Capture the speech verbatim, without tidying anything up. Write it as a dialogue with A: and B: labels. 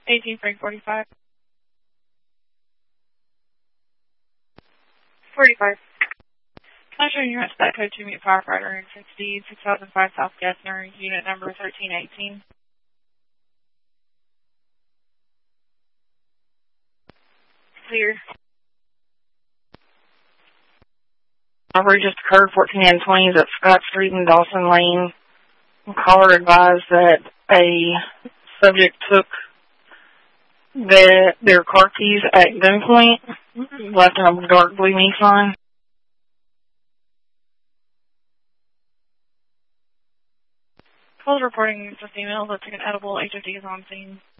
A: eighteen Frank forty-five. forty-five. Pleasure unit stat code two meet firefighter in sixty, six thousand five South Gessner, unit number thirteen eighteen. Clear. Robbery just occurred fourteen and twenties at Scott Street and Dawson Lane. Caller advised that a subject took the, their car keys at gunpoint, left in a dark blue Nissan. Calls reporting just email that took an edible H O D is on scene.